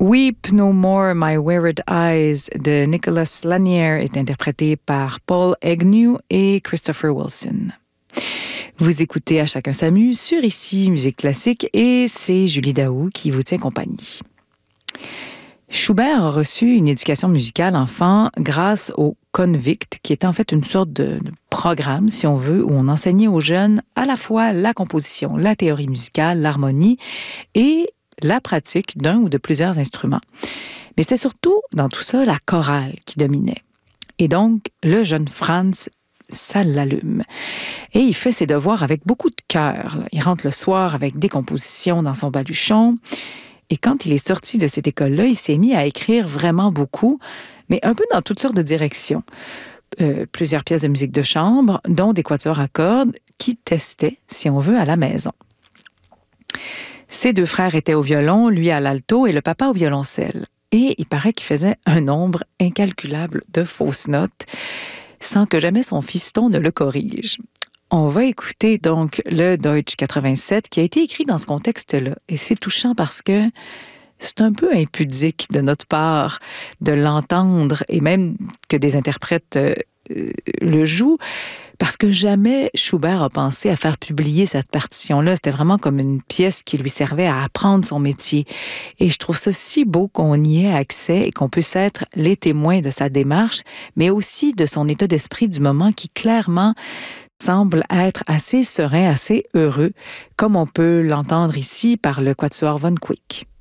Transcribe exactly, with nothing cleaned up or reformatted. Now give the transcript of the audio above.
Weep No More, My Wearied Eyes de Nicholas Lanier est interprété par Paul Agnew et Christopher Wilson. Vous écoutez À chacun s'amuse sur Ici Musique classique et c'est Julie Daou qui vous tient compagnie. Schubert a reçu une éducation musicale enfant grâce au Convict, qui était en fait une sorte de, de programme, si on veut, où on enseignait aux jeunes à la fois la composition, la théorie musicale, l'harmonie et la pratique d'un ou de plusieurs instruments. Mais c'était surtout, dans tout ça, la chorale qui dominait. Et donc, le jeune Franz, ça l'allume. Et il fait ses devoirs avec beaucoup de cœur. Il rentre le soir avec des compositions dans son baluchon. Et quand il est sorti de cette école-là, il s'est mis à écrire vraiment beaucoup, mais un peu dans toutes sortes de directions. Euh, plusieurs pièces de musique de chambre, dont des quatuors à cordes, qui testaient, si on veut, à la maison. Ses deux frères étaient au violon, lui à l'alto et le papa au violoncelle. Et il paraît qu'il faisait un nombre incalculable de fausses notes, sans que jamais son fiston ne le corrige. On va écouter donc le Deutsch quatre-vingt-sept qui a été écrit dans ce contexte-là. Et c'est touchant parce que c'est un peu impudique de notre part de l'entendre et même que des interprètes euh, le jouent parce que jamais Schubert a pensé à faire publier cette partition-là. C'était vraiment comme une pièce qui lui servait à apprendre son métier. Et je trouve ça si beau qu'on y ait accès et qu'on puisse être les témoins de sa démarche, mais aussi de son état d'esprit du moment qui clairement semble être assez serein, assez heureux, comme on peut l'entendre ici par le quatuor von Kuik.